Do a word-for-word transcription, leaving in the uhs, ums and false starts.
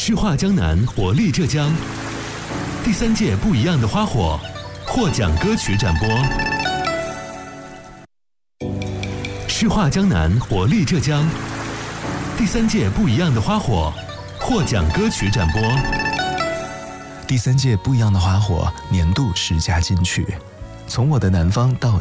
诗画江南，活力浙江。第三届不一样的花火获奖歌曲展播。诗画江南，活力浙江。第三届不一样的花火获奖歌曲展播。 第三届不一样的花火年度十佳金曲，从我的南方到